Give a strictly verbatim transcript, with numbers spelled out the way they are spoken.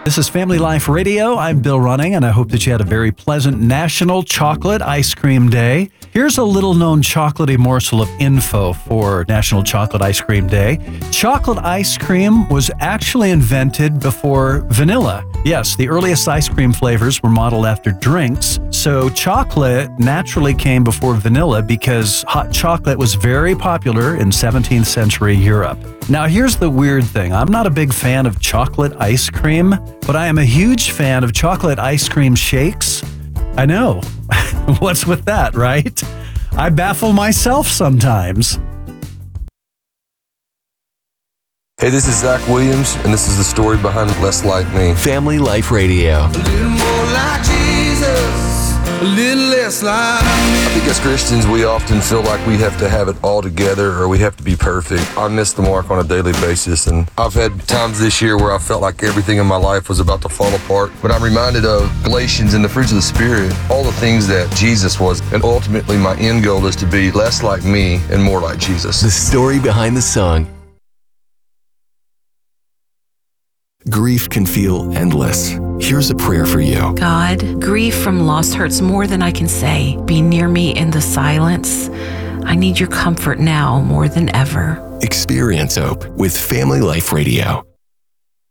This is Family Life Radio. I'm Bill Running, and I hope that you had a very pleasant National Chocolate Ice Cream Day. Here's a little-known chocolatey morsel of info for National Chocolate Ice Cream Day. Chocolate ice cream was actually invented before vanilla. Yes, the earliest ice cream flavors were modeled after drinks, so chocolate naturally came before vanilla because hot chocolate was very popular in seventeenth century Europe. Now, here's the weird thing. I'm not a big fan of chocolate ice cream, but I am a huge fan of chocolate ice cream shakes. I know. What's with that, right? I baffle myself sometimes. Hey, this is Zach Williams, and this is the story behind Less Like Me. Family Life Radio. A little more like Jesus, a little less like me. I think as Christians, we often feel like we have to have it all together or we have to be perfect. I miss the mark on a daily basis, and I've had times this year where I felt like everything in my life was about to fall apart. But I'm reminded of Galatians and the fruits of the Spirit, all the things that Jesus was. And ultimately, my end goal is to be less like me and more like Jesus. The story behind the song. Grief can feel endless. Here's a prayer for you. God, grief from loss hurts more than I can say. Be near me in the silence. I need your comfort now more than ever. Experience hope with Family Life Radio.